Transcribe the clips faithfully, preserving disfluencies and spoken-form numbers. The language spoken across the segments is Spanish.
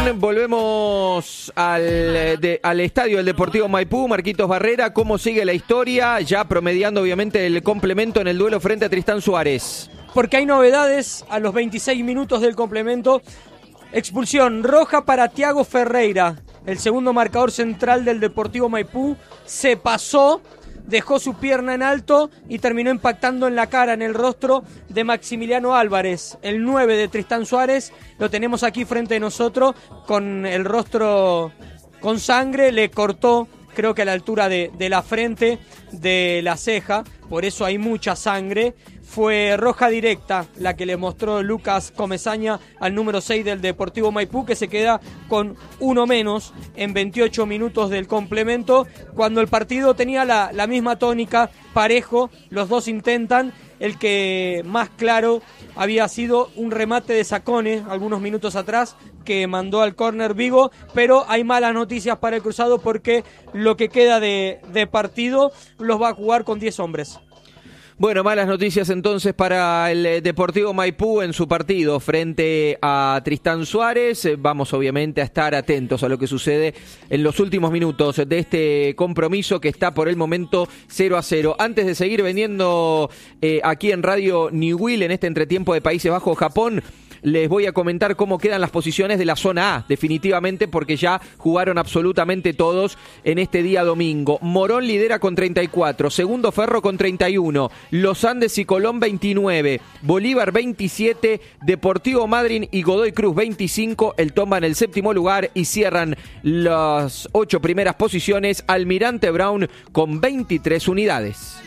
Bien, volvemos al, de, al estadio del Deportivo Maipú. Marquitos Barrera, ¿cómo sigue la historia? Ya promediando obviamente el complemento en el duelo frente a Tristán Suárez. Porque hay novedades a los veintiséis minutos del complemento. Expulsión roja para Thiago Ferreira, el segundo marcador central del Deportivo Maipú. Se pasó, dejó su pierna en alto y terminó impactando en la cara, en el rostro de Maximiliano Álvarez, el nueve de Tristán Suárez. Lo tenemos aquí frente a nosotros con el rostro con sangre. Le cortó, creo que a la altura de, de la frente, de la ceja, por eso hay mucha sangre. Fue roja directa la que le mostró Lucas Comesaña al número seis del Deportivo Maipú, que se queda con uno menos en veintiocho minutos del complemento, cuando el partido tenía la, la misma tónica, parejo. Los dos intentan. El que más claro había sido un remate de Sacone algunos minutos atrás, que mandó al córner Vigo, pero hay malas noticias para el Cruzado porque lo que queda de, de partido los va a jugar con diez hombres. Bueno, malas noticias entonces para el Deportivo Maipú en su partido frente a Tristán Suárez. Vamos obviamente a estar atentos a lo que sucede en los últimos minutos de este compromiso que está por el momento cero a cero. Antes de seguir vendiendo eh, aquí en Radio Newell en este entretiempo de Países Bajos-Japón, les voy a comentar cómo quedan las posiciones de la zona A, definitivamente, porque ya jugaron absolutamente todos en este día domingo. Morón lidera con treinta y cuatro, segundo Ferro con treinta y uno, Los Andes y Colón veintinueve, Bolívar veintisiete, Deportivo Madryn y Godoy Cruz veinticinco, el Tomba en el séptimo lugar y cierran las ocho primeras posiciones Almirante Brown con veintitrés unidades.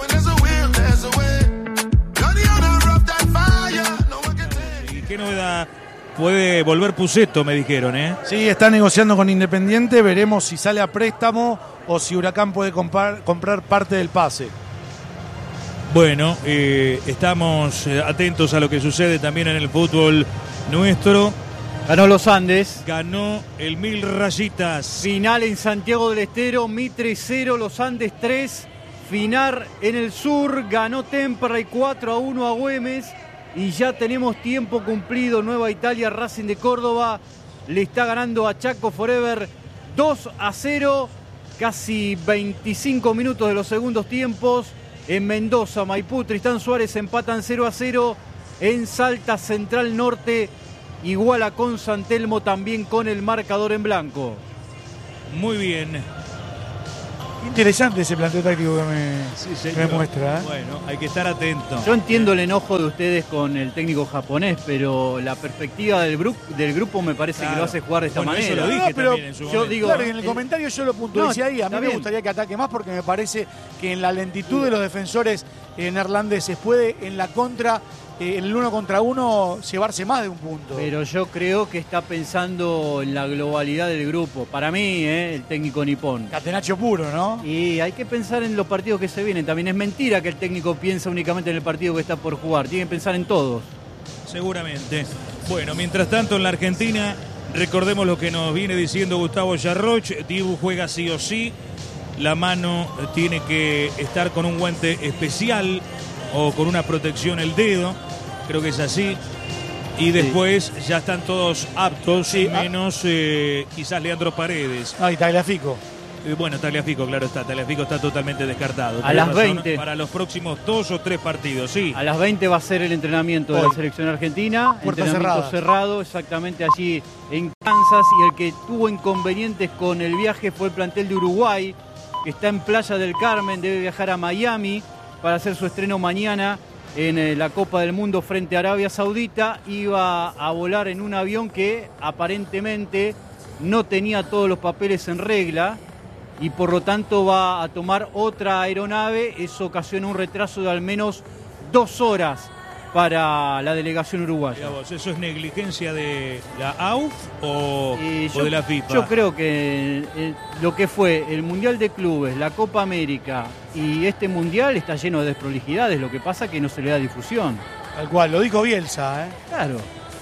¿Qué novedad? Puede volver Pusetto, me dijeron, ¿eh? Sí, está negociando con Independiente. Veremos si sale a préstamo o si Huracán puede comprar, comprar parte del pase. Bueno, eh, estamos atentos a lo que sucede también en el fútbol nuestro. Ganó Los Andes. Ganó el Mil Rayitas. Final en Santiago del Estero. Mitre cero, Los Andes tres. Final en el sur. Ganó Temperley cuatro a uno a Güemes. Y ya tenemos tiempo cumplido. Nueva Italia, Racing de Córdoba le está ganando a Chaco Forever dos a cero. Casi veinticinco minutos de los segundos tiempos. En Mendoza, Maipú, Tristán Suárez empatan cero a cero. En Salta, Central Norte iguala con San Telmo, también con el marcador en blanco. Muy bien. Interesante ese planteo táctico que me, sí, que me muestra. ¿eh? Bueno, hay que estar atento. Yo entiendo el enojo de ustedes con el técnico japonés, pero la perspectiva del, gru- del grupo me parece claro. que lo hace jugar de esta bueno, manera. Eso lo dije no, pero también en su yo momento. digo, claro, en el comentario yo lo puntualicé no, ahí. A mí me bien. gustaría que ataque más porque me parece que en la lentitud de los defensores eh, neerlandeses puede en la contra, eh, en el uno contra uno, llevarse más de un punto. Pero yo creo que está pensando en la globalidad del grupo. Para mí, eh, el técnico nipón. Catenaccio puro, ¿no? Y hay que pensar en los partidos que se vienen. También es mentira que el técnico piensa únicamente en el partido que está por jugar. Tiene que pensar en todos. Seguramente. Bueno, mientras tanto en la Argentina, recordemos lo que nos viene diciendo Gustavo Yarroch. Dibu juega sí o sí. La mano tiene que estar con un guante especial o con una protección el dedo. Creo que es así. Y después sí. ya están todos aptos, sí, menos eh, quizás Leandro Paredes. Ah, y Tagliafico. Eh, bueno, Tagliafico, claro está. Tagliafico está totalmente descartado. A las veinte. Para los próximos dos o tres partidos, sí. A las veinte va a ser el entrenamiento Hoy. de la selección argentina. Puerta entrenamiento cerrada. cerrado, exactamente allí en Kansas. Y el que tuvo inconvenientes con el viaje fue el plantel de Uruguay, que está en Playa del Carmen, debe viajar a Miami para hacer su estreno mañana en la Copa del Mundo frente a Arabia Saudita. Iba a volar en un avión que aparentemente no tenía todos los papeles en regla y por lo tanto va a tomar otra aeronave. Eso ocasiona un retraso de al menos dos horas para la delegación uruguaya. Vos, ¿eso es negligencia de la A U F o, eh, o yo, de la FIFA? Yo creo que eh, lo que fue el Mundial de Clubes, la Copa América y este Mundial está lleno de desprolijidades. Lo que pasa es que no se le da difusión. Tal cual, lo dijo Bielsa, ¿eh? Claro.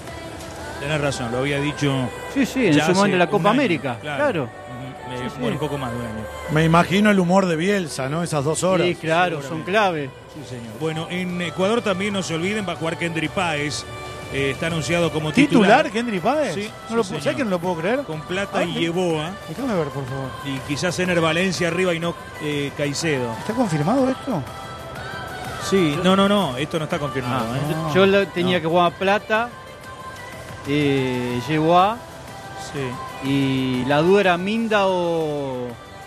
Tenés razón, lo había dicho. Sí, sí, en su momento la Copa América. Claro. claro. Me, sí, bueno, sí. un poco más de un año. Me imagino el humor de Bielsa, ¿no? Esas dos horas. Sí, claro, son clave. Sí, señor. Bueno, en Ecuador también no se olviden, va a jugar Kendry Páez Eh, está anunciado como ¿Titular, titular. Kendry Páez? Sí, no lo sí, puedo, señor. ¿sabes que no lo puedo creer? Con Plata Ah, y ¿sí? Yeboa. Déjame ver, por favor. Y quizás Ener Valencia arriba y no eh, Caicedo. ¿Está confirmado esto? Sí, no, no, no, esto no está confirmado. Ah, ¿eh? no. yo lo- tenía no. que jugar Plata, eh, llegó a Sí. y la duda era Minda o,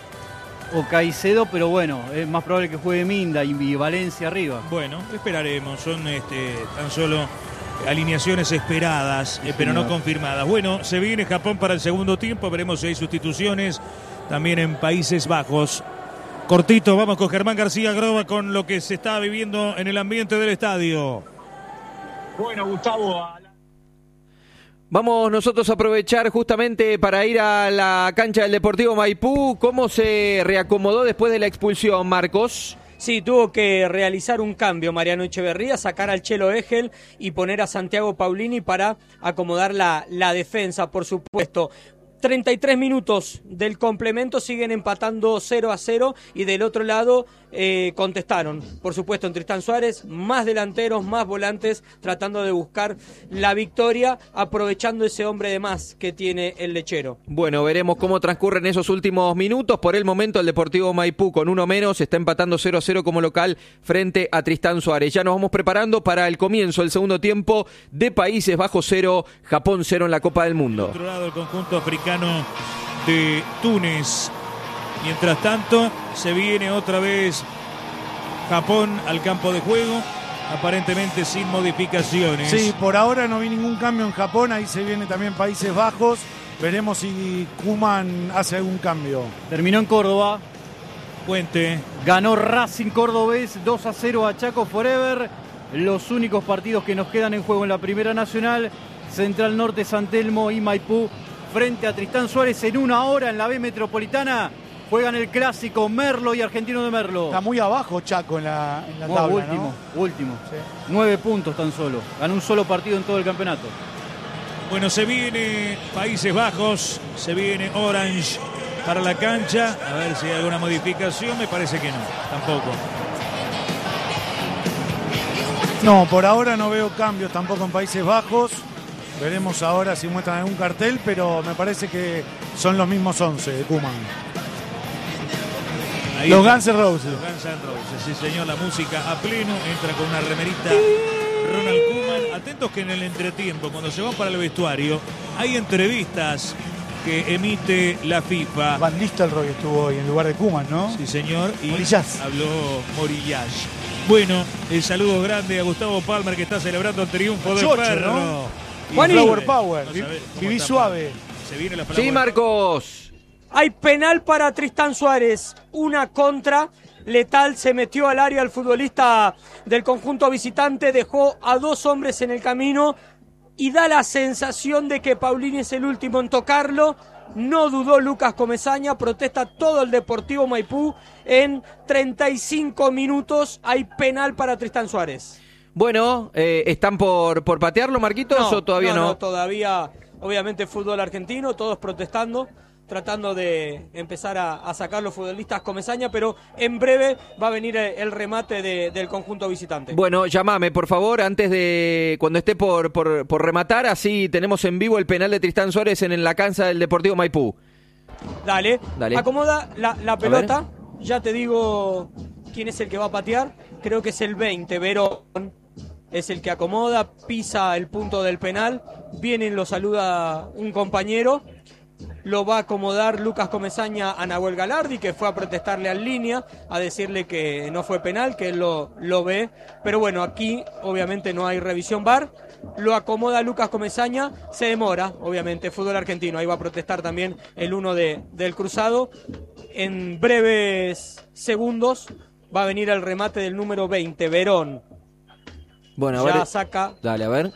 o Caicedo, pero bueno, es más probable que juegue Minda y, y Valencia arriba. Bueno, esperaremos. Son este, tan solo alineaciones esperadas, eh, pero no señor. confirmadas. Bueno, se viene Japón para el segundo tiempo. Veremos si hay sustituciones también en Países Bajos. Cortito, vamos con Germán García Groba con lo que se está viviendo en el ambiente del estadio. Bueno, Gustavo, a la... Vamos nosotros a aprovechar justamente para ir a la cancha del Deportivo Maipú. ¿Cómo se reacomodó después de la expulsión, Marcos? Sí, tuvo que realizar un cambio Mariano Echeverría, sacar al Chelo Egel y poner a Santiago Paulini para acomodar la, la defensa, por supuesto. treinta y tres minutos del complemento, siguen empatando cero a cero y del otro lado eh, contestaron, por supuesto, en Tristán Suárez, más delanteros, más volantes, tratando de buscar la victoria, aprovechando ese hombre de más que tiene el lechero. Bueno, veremos cómo transcurren esos últimos minutos. Por el momento el Deportivo Maipú con uno menos está empatando cero a cero como local frente a Tristán Suárez. Ya nos vamos preparando para el comienzo del segundo tiempo de Países Bajos cero, Japón cero en la Copa del Mundo. Por otro lado, el conjunto africano de Túnez. Mientras tanto, se viene otra vez Japón al campo de juego, aparentemente sin modificaciones. Sí, por ahora no vi ningún cambio en Japón, ahí se viene también Países Bajos. Veremos si Koeman hace algún cambio. Terminó en Córdoba, Puente. ganó Racing Cordobés dos a cero a Chaco Forever. Los únicos partidos que nos quedan en juego en la Primera Nacional, Central Norte, San Telmo y Maipú frente a Tristán Suárez en una hora en la B Metropolitana. Juegan el clásico Merlo y Argentino de Merlo. Está muy abajo Chaco en la, en la No, tabla, último, ¿no? último. Sí. Nueve puntos tan solo. Ganó un solo partido en todo el campeonato. Bueno, se viene Países Bajos, se viene Orange para la cancha. A ver si hay alguna modificación. Me parece que no, tampoco. No, por ahora no veo cambios tampoco en Países Bajos. Veremos ahora si muestran algún cartel, pero me parece que son los mismos once de Koeman. Ahí Los está. Guns N' Roses. Los Guns N' Roses, sí señor, la música a pleno, entra con una remerita Ronald Koeman. Atentos que en el entretiempo, cuando se van para el vestuario, hay entrevistas que emite la FIFA. Van Nistelrooy estuvo hoy en lugar de Koeman, ¿no? Sí señor, y Morillás. habló Morillás. Bueno, el saludo grande a Gustavo Palmer que está celebrando el triunfo del Chocho, perro. ¿no? Y Juaní. Flower Power. Vas a ver cómo Viví está suave. Palmer. Se viene la Sí, Flower Marcos. Hay penal para Tristán Suárez, una contra letal, se metió al área el futbolista del conjunto visitante, dejó a dos hombres en el camino y da la sensación de que Paulini es el último en tocarlo. No dudó Lucas Comesaña, protesta todo el Deportivo Maipú. En treinta y cinco minutos hay penal para Tristán Suárez. Bueno, eh, ¿están por, por patearlo, Marquitos, o todavía no? No, todavía, obviamente, fútbol argentino, todos protestando, tratando de empezar a, a sacar los futbolistas Comesaña, pero en breve va a venir el, el remate de, del conjunto visitante. Bueno, llámame, por favor, antes de cuando esté por, por, por rematar, así tenemos en vivo el penal de Tristán Suárez en, en la cancha del Deportivo Maipú. Dale, Dale. acomoda la, la pelota, ya te digo quién es el que va a patear, creo que es el veinte, Verón. Es el que acomoda, pisa el punto del penal, viene y lo saluda un compañero, lo va a acomodar Lucas Comesaña a Nahuel Galardi, que fue a protestarle en línea, a decirle que no fue penal, que él lo, lo ve, pero bueno, aquí obviamente no hay revisión V A R, lo acomoda Lucas Comesaña, se demora, obviamente, fútbol argentino, ahí va a protestar también el uno de, del cruzado, en breves segundos va a venir el remate del número veinte, Verón. Bueno, a Ya ver. saca Dale, a ver.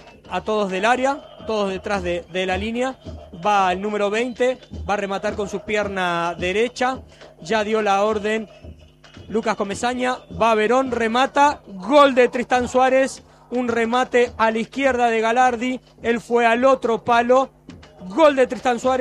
a todos del área, todos detrás de, de la línea. Va el número veinte, va a rematar con su pierna derecha. Ya dio la orden Lucas Comesaña. Va Verón, remata. Gol de Tristán Suárez. Un remate a la izquierda de Galardi. Él fue al otro palo. Gol de Tristán Suárez.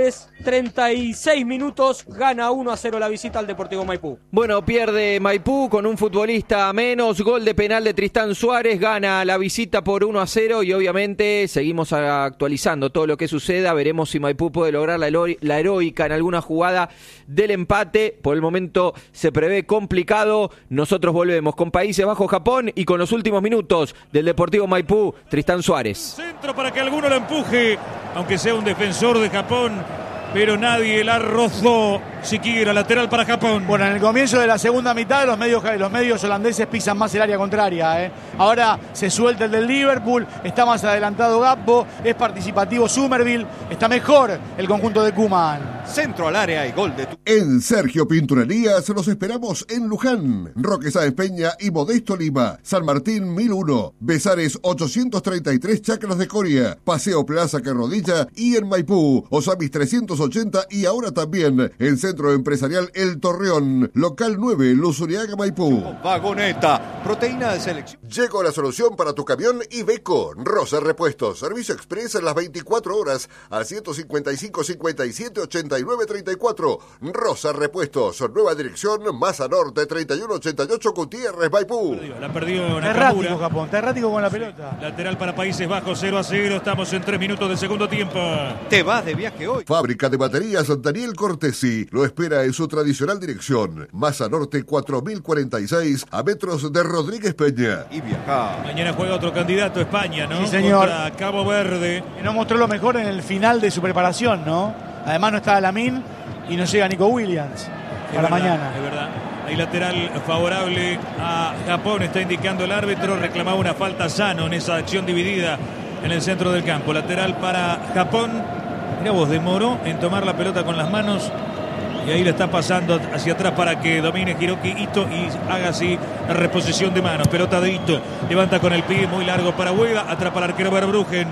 treinta y seis minutos, gana uno a cero la visita al Deportivo Maipú. Bueno, pierde Maipú con un futbolista menos, gol de penal de Tristán Suárez, gana la visita por uno a cero y obviamente seguimos actualizando todo lo que suceda, veremos si Maipú puede lograr la, hero- la heroica en alguna jugada del empate, por el momento se prevé complicado, nosotros volvemos con Países Bajos, Japón y con los últimos minutos del Deportivo Maipú, Tristán Suárez. Centro para que alguno lo empuje, aunque sea un defensor de Japón, pero nadie la rozó siquiera. Lateral para Japón. Bueno, en el comienzo de la segunda mitad los medios, los medios holandeses pisan más el área contraria, ¿eh? Ahora se suelta el del Liverpool, está más adelantado Gakpo, es participativo Summerville, está mejor el conjunto de Koeman. Centro al área y gol de tu... En Sergio Pinturerías los esperamos en Luján, Roque Sáenz Peña y Modesto Lima, San Martín mil uno, Besares ochocientos treinta y tres Chacras de Coria, Paseo Plaza Carrodilla y en Maipú, Osamis trescientos ochenta y ahora también en Centro Empresarial El Torreón, local nueve, Luzuriaga, Maipú. Vagoneta, proteína de selección. Llegó la solución para tu camión Iveco, Rosa Repuestos, servicio express en las veinticuatro horas al ciento cincuenta y cinco cincuenta y siete ochenta y nueve treinta y cuatro. Rosa Repuestos, nueva dirección, Maza Norte treinta y uno ochenta y ocho, Gutiérrez, Maipú. La perdió Terrático Nakamura. Japón, terrático con la pelota. Lateral para Países Bajos, cero a cero. Estamos en tres minutos del segundo tiempo. Te vas de viaje hoy. Fábrica de baterías Daniel Cortesi lo espera en su tradicional dirección, Maza Norte cuatro mil cuarenta y seis, a metros de Rodríguez Peña. Y viajar. Mañana juega otro candidato, España, ¿no? Sí, señor. Contra Cabo Verde. Y no mostró lo mejor en el final de su preparación, ¿no? Además no está Lamin y no llega Nico Williams Es para verdad, mañana. Es verdad. Hay lateral favorable a Japón, está indicando el árbitro. Reclamaba una falta Sano en esa acción dividida en el centro del campo. Lateral para Japón. Mirá vos, demoró en tomar la pelota con las manos. Y ahí le está pasando hacia atrás para que domine Hiroki Ito y haga así la reposición de manos. Pelota de Ito. Levanta con el pie muy largo para Hueda. Atrapa al arquero Verbruggen.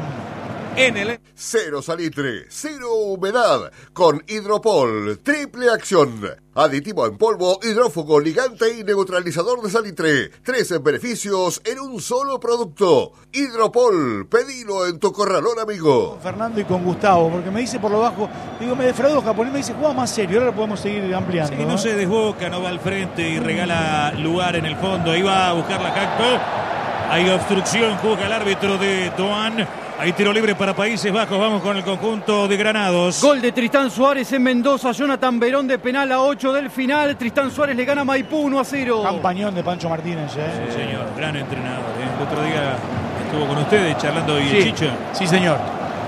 En el... Cero salitre, cero humedad, con Hidropol, triple acción. Aditivo en polvo, hidrófugo, ligante y neutralizador de salitre. Tres beneficios en un solo producto. Hidropol, pedilo en tu corralón, amigo. Con Fernando y con Gustavo, porque me dice por lo bajo, digo, me defraudó japonés, me dice, juega más serio, ahora lo podemos seguir ampliando. Sí, no ¿no? se desboca, no va al frente y regala lugar en el fondo. Ahí va a buscar la Jacto. Hay obstrucción, juzga el árbitro de Doan. Hay tiro libre para Países Bajos. Vamos con el conjunto de Granados. Gol de Tristán Suárez en Mendoza. Jonathan Verón de penal a ocho del final. Tristán Suárez le gana a Maipú uno a cero. Campañón de Pancho Martínez, ¿eh? Sí, señor. Gran entrenador. ¿eh? El otro día estuvo con ustedes charlando y Sí, Chicho. sí, señor.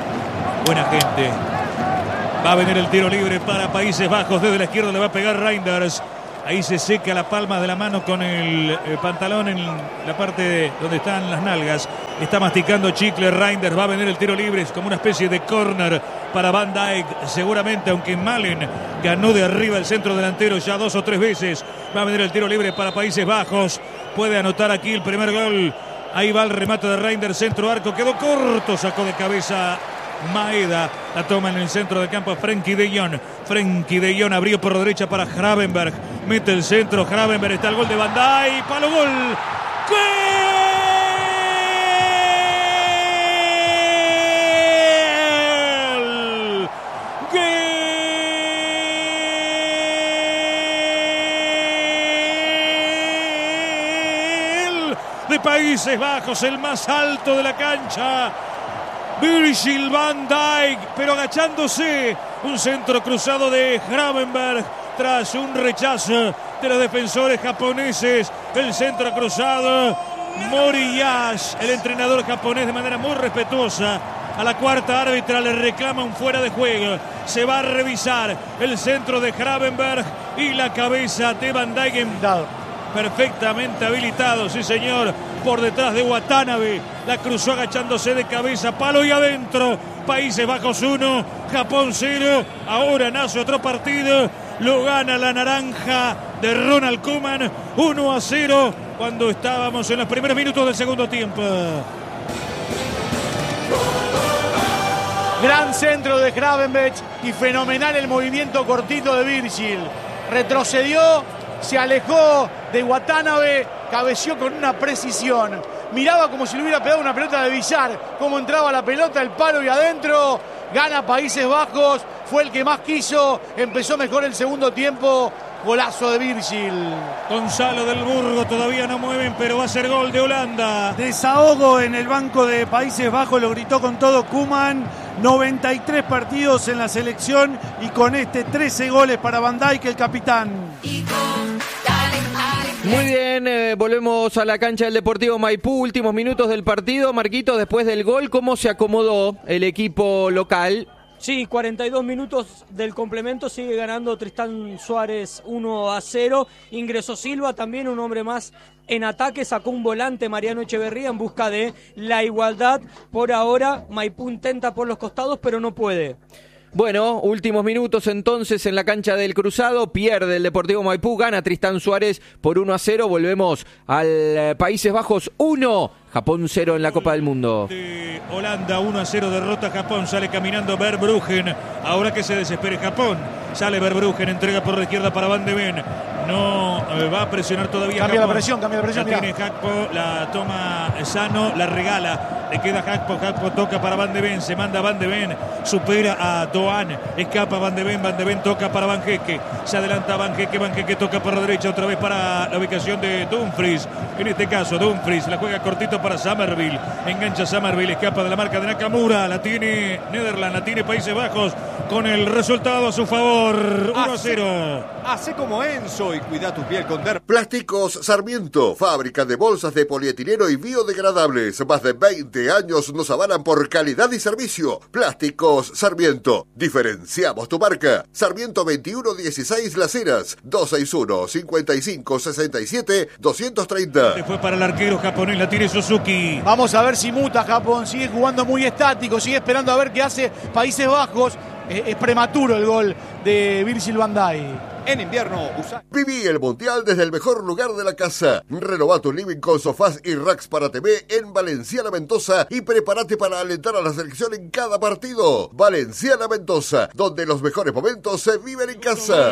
Buena gente. Va a venir el tiro libre para Países Bajos. Desde la izquierda le va a pegar Reinders. Ahí se seca la palma de la mano con el eh, pantalón en la parte de donde están las nalgas. Está masticando chicle Reinders. Va a venir el tiro libre. Es como una especie de córner para Van Dijk. Seguramente, aunque Malen ganó de arriba el centro delantero ya dos o tres veces. Va a venir el tiro libre para Países Bajos. Puede anotar aquí el primer gol. Ahí va el remate de Reinders. Centro arco. Quedó corto. Sacó de cabeza Maeda. La toma en el centro del campo Frenkie de Jong. Frenkie de Jong abrió por la derecha para Gravenberg. Mete el centro. Gravenberg. Está el gol de Van Dijk. Palo gol. ¡Gol! De Países Bajos, el más alto de la cancha, Virgil van Dijk, pero agachándose, un centro cruzado de Gravenberg tras un rechazo de los defensores japoneses, el centro cruzado, Moriyashi, el entrenador japonés, de manera muy respetuosa a la cuarta árbitra le reclama un fuera de juego. Se va a revisar el centro de Gravenberg y la cabeza de Van Dijk en... perfectamente habilitado, sí señor, por detrás de Watanabe, la cruzó agachándose de cabeza, palo y adentro. Países Bajos uno, Japón cero. Ahora nace otro partido, lo gana la naranja de Ronald Koeman, uno a cero, cuando estábamos en los primeros minutos del segundo tiempo. Gran centro de Gravenberch y fenomenal el movimiento cortito de Virgil. Retrocedió, se alejó de Watanabe, cabeció con una precisión. miraba como si le hubiera pegado una pelota de billar, cómo entraba la pelota, el palo y adentro. Gana Países Bajos, fue el que más quiso, empezó mejor el segundo tiempo. Golazo de Virgil. Gonzalo del Burgo todavía no mueven, pero va a ser gol de Holanda. Desahogo en el banco de Países Bajos, lo gritó con todo Koeman. noventa y tres partidos en la selección y con este trece goles para Van Dijk, el capitán. Muy bien, eh, volvemos a la cancha del Deportivo Maipú, últimos minutos del partido. Marquito, después del gol, ¿cómo se acomodó el equipo local? Sí, cuarenta y dos minutos del complemento, sigue ganando Tristán Suárez uno a cero. Ingresó Silva, también un hombre más en ataque, sacó un volante Mariano Echeverría en busca de la igualdad. Por ahora Maipú intenta por los costados, pero no puede. Bueno, últimos minutos entonces en la cancha del Cruzado, pierde el Deportivo Maipú, gana Tristán Suárez por uno a cero, volvemos al eh, Países Bajos uno, Japón cero en la Copa del Mundo. De Holanda uno a cero, derrota Japón, sale caminando Verbruggen, ahora que se desespere Japón, sale Verbruggen, entrega por la izquierda para Van de Ven, no eh, va a presionar todavía Cambia Japón. la presión, cambia la presión. La tiene Hakpo, la toma Sano, la regala, le queda Hakpo, Hakpo toca para Van de Ven, se manda Van de Ven, supera a Doan, escapa Van de Ven, Van de Ven toca para Van Hekke, se adelanta Van Hekke, Van Hekke toca por la derecha otra vez para la ubicación de Dumfries, en este caso Dumfries, la juega cortito para Somerville, engancha Somerville, escapa de la marca de Nakamura, la tiene Netherlands, la tiene Países Bajos, con el resultado a su favor, uno a cero. Hace como Enzo y cuida tu piel con Derma. Plásticos Sarmiento, fábrica de bolsas de polietileno y biodegradables. Más de veinte años nos avalan por calidad y servicio. Plásticos Sarmiento. Diferenciamos tu marca. Sarmiento veintiuno dieciséis Las Heras. dos seis uno, cinco cinco, seis siete, dos tres cero. Se fue para el arquero japonés, la tiene Suzuki. Vamos a ver si muta Japón, sigue jugando muy estático, sigue esperando a ver qué hace Países Bajos. Eh, es prematuro el gol de Virgil van Dijk. En invierno, usa. Viví el Mundial desde el mejor lugar de la casa. Renova tu living con sofás y racks para T V en Valenciana Mendoza y prepárate para alentar a la selección en cada partido. Valenciana Mendoza, donde los mejores momentos se viven en casa.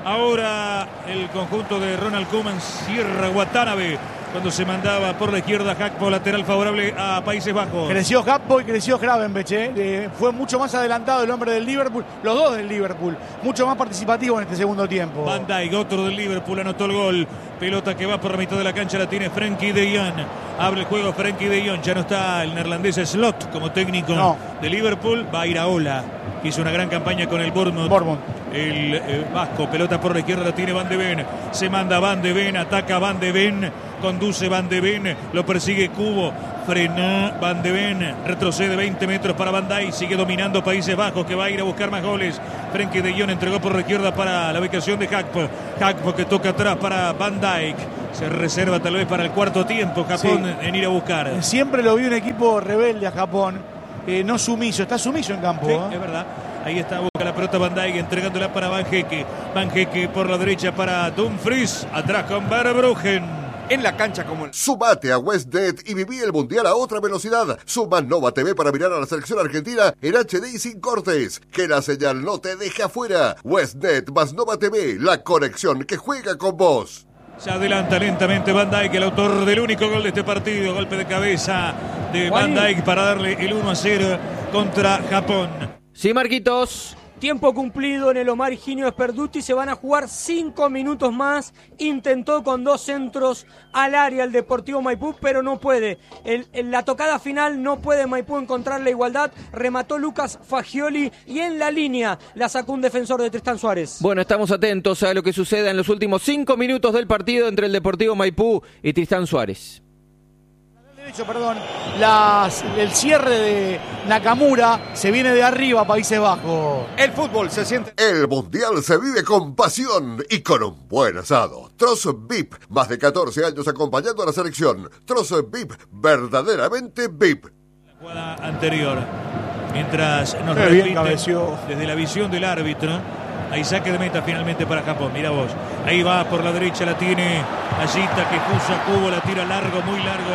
Ahora el conjunto de Ronald Koeman cierra Watanabe cuando se mandaba por la izquierda Hakpo, lateral favorable a Países Bajos. Creció Hakpo y creció Gravenberch, ¿eh? Eh, fue mucho más adelantado el hombre del Liverpool, los dos del Liverpool, mucho más participativo en este segundo tiempo. Van Dijk, otro del Liverpool, anotó el gol. Pelota que va por la mitad de la cancha, la tiene Frenkie de Jong. Abre el juego Frenkie de Jong, ya no está el neerlandés Slot como técnico no. de Liverpool, va a ir a Ola. Hizo una gran campaña con el Bournemouth. Bournemouth. El eh, vasco, pelota por la izquierda, la tiene Van de Ven. Se manda Van de Ven, ataca Van de Ven. Conduce Van de Ven, lo persigue Cubo. Frenó Van de Ven, retrocede veinte metros para Van Dijk. Sigue dominando Países Bajos, que va a ir a buscar más goles. Frenkie de Jong entregó por la izquierda para la ubicación de Hakpo. Hakpo que toca atrás para Van Dijk. Se reserva tal vez para el cuarto tiempo Japón sí. en ir a buscar. Siempre lo vi un equipo rebelde a Japón. Eh, no sumiso, está sumiso en campo. Sí, ¿eh? es verdad. Ahí está, busca la pelota Van Dijk, entregándola para Van Hekke. Van Hekke por la derecha para Dumfries. Atrás con Verbruggen. En la cancha como el... Sumate a WestNet y viví el Mundial a otra velocidad. Suma Nova T V para mirar a la selección argentina en H D y sin cortes. Que la señal no te deje afuera. WestNet más Nova T V, la conexión que juega con vos. Se adelanta lentamente Van Dijk, el autor del único gol de este partido. Golpe de cabeza de Van Dijk para darle el uno a cero contra Japón. Sí, Marquitos. Tiempo cumplido en el Omar Higinio Esperduti, se van a jugar cinco minutos más. Intentó con dos centros al área el Deportivo Maipú, pero no puede. El, en la tocada final no puede Maipú encontrar la igualdad. Remató Lucas Fagioli y en la línea la sacó un defensor de Tristán Suárez. Bueno, estamos atentos a lo que suceda en los últimos cinco minutos del partido entre el Deportivo Maipú y Tristán Suárez. Derecho, perdón, las, el cierre de Nakamura se viene de arriba, Países Bajos. El fútbol se siente. El Mundial se vive con pasión y con un buen asado. Troz V I P, más de catorce años acompañando a la selección. Troz V I P, verdaderamente V I P. La jugada anterior, mientras nos Qué repite bien cabeció. desde la visión del árbitro. Ahí saque de meta finalmente para Japón, mira vos. Ahí va por la derecha, la tiene Ayita, que puso a Cubo, la tira largo, muy largo.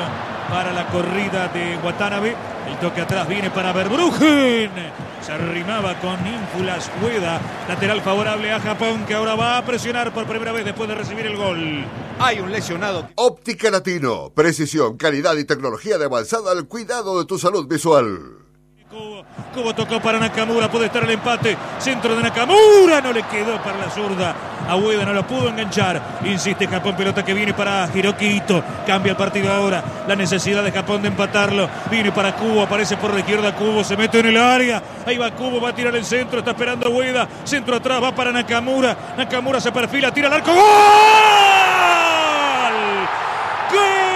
para la corrida de Watanabe. El toque atrás viene para Verbruggen. Se arrimaba con ínfulas Ueda. Lateral favorable a Japón, que ahora va a presionar por primera vez después de recibir el gol. Hay un lesionado. Óptica Latino. Precisión, calidad y tecnología de avanzada al cuidado de tu salud visual. Kubo, Kubo tocó para Nakamura, puede estar el empate. Centro de Nakamura, no le quedó para la zurda. A Ueda no lo pudo enganchar. Insiste Japón, pelota que viene para Hiroki Ito. Cambia el partido ahora. La necesidad de Japón de empatarlo. Viene para Kubo, aparece por la izquierda Kubo, se mete en el área. Ahí va Kubo, va a tirar el centro, está esperando Ueda. Centro atrás, va para Nakamura. Nakamura se perfila, tira al arco. ¡Gol! ¡Gol!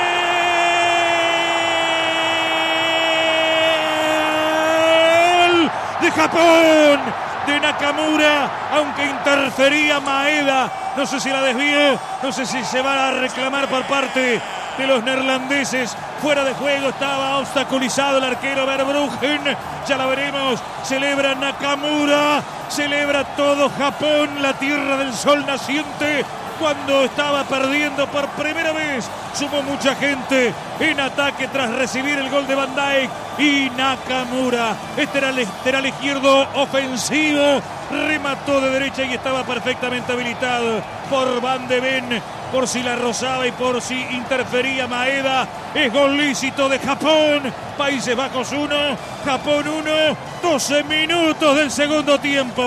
De Japón, de Nakamura, aunque interfería Maeda, no sé si la desvió, no sé si se va a reclamar por parte de los neerlandeses. Fuera de juego, estaba obstaculizado el arquero Verbruggen, ya la veremos. Celebra Nakamura, celebra todo Japón, la tierra del sol naciente. Cuando estaba perdiendo por primera vez, sumó mucha gente en ataque tras recibir el gol de Van Dijk. Y Nakamura, este era el lateral izquierdo ofensivo, remató de derecha y estaba perfectamente habilitado por Van de Ven, por si la rozaba y por si interfería Maeda. Es gol lícito de Japón. Países Bajos uno, Japón uno, doce minutos del segundo tiempo.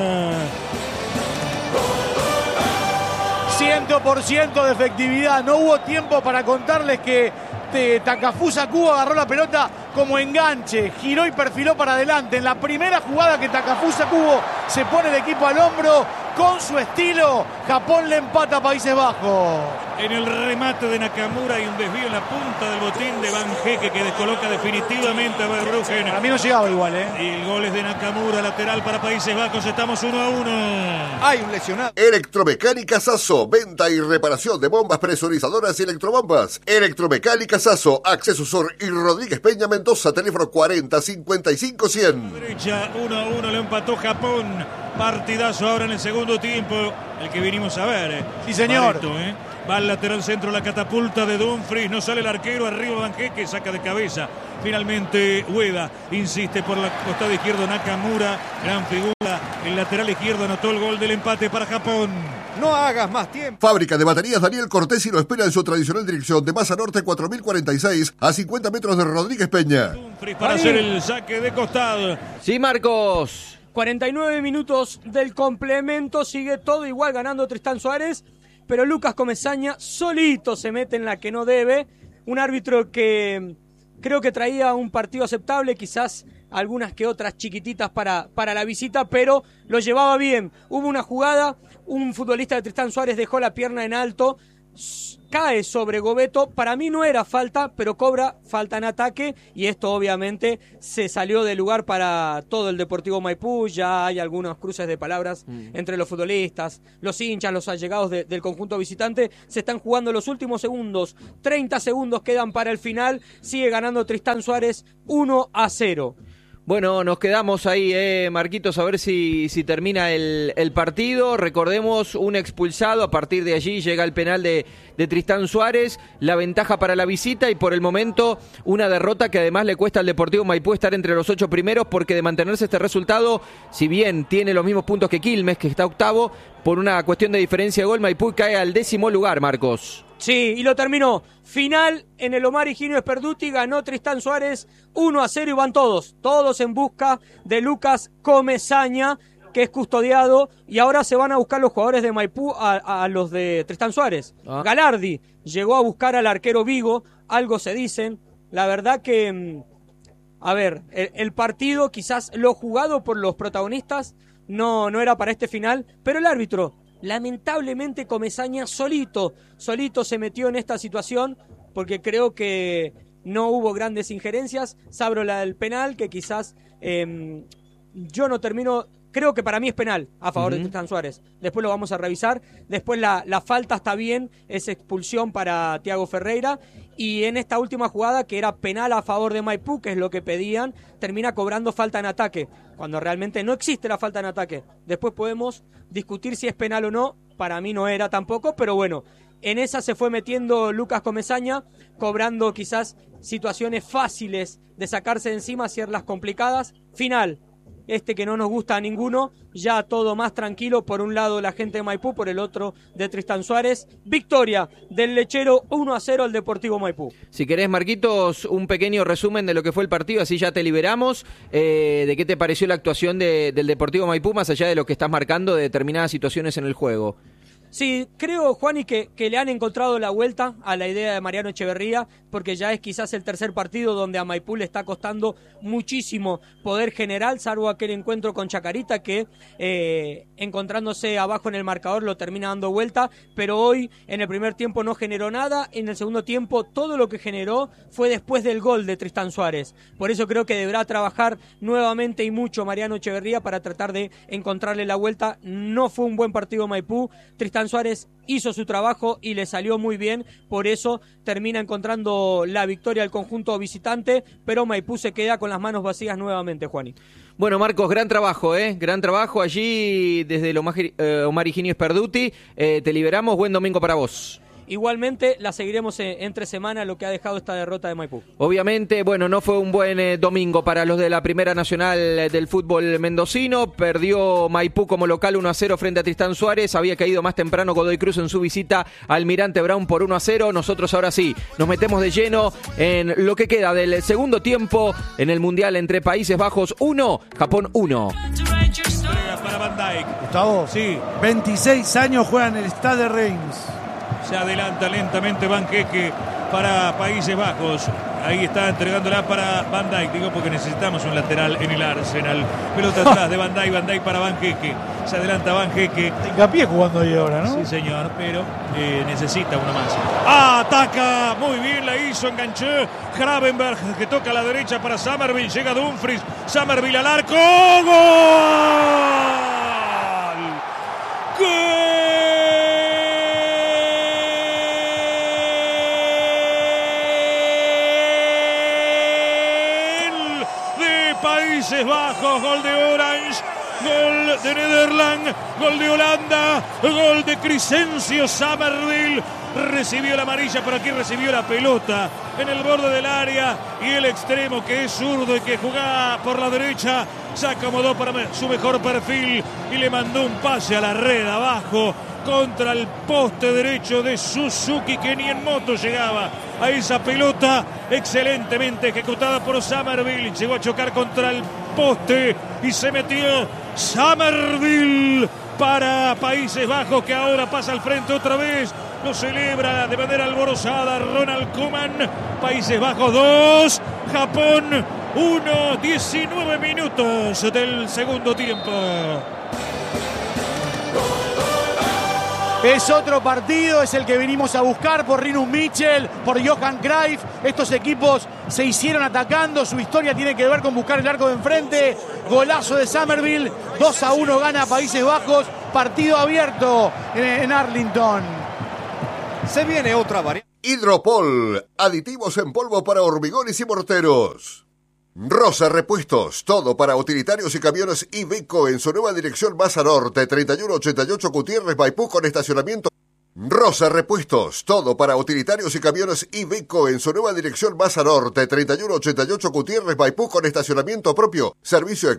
cien por ciento de efectividad. No hubo tiempo para contarles que de Takefusa Kubo agarró la pelota como enganche, giró y perfiló para adelante. En la primera jugada que Takefusa Kubo se pone el equipo al hombro, con su estilo, Japón le empata a Países Bajos. En el remate de Nakamura hay un desvío en la punta del botín de Van Heeke que descoloca definitivamente a Verbruggen. A mí no llegaba igual, ¿eh? Y el gol es de Nakamura, lateral para Países Bajos. Estamos uno a uno. Hay un lesionado. Electromecánica Sasso, venta y reparación de bombas presurizadoras y electrobombas. Electromecánica Sasso, Acceso Sur y Rodríguez Peña Mendoza, teléfono cuarenta cincuenta y cinco cien. Derecha, uno a uno, lo empató Japón. Partidazo ahora en el segundo tiempo, el que vinimos a ver. Eh. Sí, señor. Pareto, eh. Va al lateral centro, la catapulta de Dumfries, no sale el arquero, arriba Van Heeke, saca de cabeza. Finalmente Ueda insiste por la costado izquierdo, Nakamura, gran figura. El lateral izquierdo anotó el gol del empate para Japón. No hagas más tiempo. Fábrica de baterías Daniel Cortesi lo espera en su tradicional dirección de Masa Norte cuatro mil cuarenta y seis a cincuenta metros de Rodríguez Peña. Dumfries para hacer el saque de costado. Sí, Marcos. cuarenta y nueve minutos del complemento, sigue todo igual ganando Tristán Suárez, pero Lucas Comesaña solito se mete en la que no debe. Un árbitro que creo que traía un partido aceptable, quizás algunas que otras chiquititas para, para la visita, pero lo llevaba bien. Hubo una jugada, un futbolista de Tristán Suárez dejó la pierna en alto, cae sobre Gobeto, para mí no era falta, pero cobra falta en ataque y esto obviamente se salió del lugar para todo el Deportivo Maipú. Ya hay algunos cruces de palabras mm. entre los futbolistas, los hinchas, los allegados de, del conjunto visitante. Se están jugando los últimos segundos, treinta segundos quedan para el final, sigue ganando Tristán Suárez uno a cero. Bueno, nos quedamos ahí, eh, Marquitos, a ver si, si termina el, el partido. Recordemos, un expulsado, a partir de allí llega el penal de, de Tristán Suárez, la ventaja para la visita y por el momento una derrota que además le cuesta al Deportivo Maipú estar entre los ocho primeros, porque de mantenerse este resultado, si bien tiene los mismos puntos que Quilmes, que está octavo, por una cuestión de diferencia de gol, Maipú cae al décimo lugar, Marcos. Sí, y lo terminó. Final en el Omar Higinio Esperduti, ganó Tristán Suárez uno a cero y van todos, todos en busca de Lucas Comesaña, que es custodiado, y ahora se van a buscar los jugadores de Maipú a, a los de Tristán Suárez. Ah. Galardi llegó a buscar al arquero Vigo, algo se dicen. La verdad que, a ver, el, el partido, quizás lo jugado por los protagonistas, no, no era para este final, pero el árbitro, lamentablemente Comesaña solito, solito se metió en esta situación, porque creo que no hubo grandes injerencias, salvo la del penal, que quizás eh, yo no termino, creo que para mí es penal a favor uh-huh. de Tristán Suárez, después lo vamos a revisar, después la, la falta está bien, es expulsión para Thiago Ferreira, y en esta última jugada, que era penal a favor de Maipú, que es lo que pedían, termina cobrando falta en ataque, cuando realmente no existe la falta en ataque. Después podemos discutir si es penal o no, para mí no era tampoco, pero bueno, En esa se fue metiendo Lucas Comesaña, cobrando quizás situaciones fáciles de sacarse de encima, hacerlas complicadas. Final, este que no nos gusta a ninguno, ya todo más tranquilo, por un lado la gente de Maipú, por el otro de Tristán Suárez. Victoria del Lechero, uno a cero al Deportivo Maipú. Si querés, Marquitos, un pequeño resumen de lo que fue el partido, así ya te liberamos. Eh, ¿De qué te pareció la actuación de, del Deportivo Maipú, más allá de lo que estás marcando de determinadas situaciones en el juego? Sí, creo, Juani, que, que le han encontrado la vuelta a la idea de Mariano Echeverría, porque ya es quizás el tercer partido donde a Maipú le está costando muchísimo poder generar, salvo aquel encuentro con Chacarita que eh, encontrándose abajo en el marcador lo termina dando vuelta, pero hoy en el primer tiempo no generó nada, en el segundo tiempo todo lo que generó fue después del gol de Tristán Suárez. Por eso creo que deberá trabajar nuevamente y mucho Mariano Echeverría para tratar de encontrarle la vuelta. No fue un buen partido Maipú, Tristán Suárez hizo su trabajo y le salió muy bien, por eso termina encontrando la victoria al conjunto visitante, pero Maipú se queda con las manos vacías nuevamente, Juani. Bueno, Marcos, gran trabajo, ¿eh? Gran trabajo allí desde el Omar, eh, Omar Higinio Sperduti. Eh, te liberamos, buen domingo para vos. Igualmente la seguiremos en, entre semana, lo que ha dejado esta derrota de Maipú. Obviamente, bueno, no fue un buen eh, domingo para los de la Primera Nacional eh, del fútbol mendocino. Perdió Maipú como local uno a cero frente a Tristán Suárez. Había caído más temprano Godoy Cruz en su visita al Almirante Brown por uno a cero. Nosotros ahora sí nos metemos de lleno en lo que queda del segundo tiempo en el Mundial entre Países Bajos uno, Japón uno. Para Van Dijk. Gustavo, sí. veintiséis años juega en el Stade de Reims. Se adelanta lentamente Banqueque para Países Bajos. Ahí está entregándola para Van Dijk, digo porque necesitamos un lateral en el Arsenal. Pelota atrás de Van Dijk, Van Dijk para Banqueque. Se adelanta Banqueque. Hincapié jugando ahí ahora, ¿no? Sí, señor, pero eh, necesita una más. ¡Ah, ataca! Muy bien la hizo, enganchó Gravenberg, que toca a la derecha para Summerville. Llega Dumfries, Summerville al arco. ¡Gol! ¡Gol! Países Bajos, gol de Orange, gol de Nederland, gol de Holanda, gol de Crescencio Summerville. Recibió la amarilla, pero aquí recibió la pelota en el borde del área y el extremo, que es zurdo y que jugaba por la derecha, se acomodó para su mejor perfil y le mandó un pase a la red abajo contra el poste derecho de Suzuki, que ni en moto llegaba a esa pelota, excelentemente ejecutada por Summerville. Llegó a chocar contra el poste y se metió Summerville para Países Bajos, que ahora pasa al frente otra vez. Lo celebra de manera alborozada Ronald Koeman. Países Bajos dos, Japón uno, diecinueve minutos del segundo tiempo. Es otro partido, es el que venimos a buscar por Rinus Michel, por Johan Cruyff. Estos equipos se hicieron atacando, su historia tiene que ver con buscar el arco de enfrente. Golazo de Summerville, dos a uno gana Países Bajos, partido abierto en, en Arlington. Se viene otra variante. Hidropol, aditivos en polvo para hormigones y morteros. Rosa Repuestos, todo para utilitarios y camiones Iveco en su nueva dirección Baza Norte, treinta y uno ochenta y ocho Gutiérrez, Maipú, con estacionamiento. Rosa Repuestos, todo para utilitarios y camiones Iveco en su nueva dirección Baza Norte, treinta y uno ochenta y ocho Gutiérrez, Maipú, con estacionamiento propio. Servicio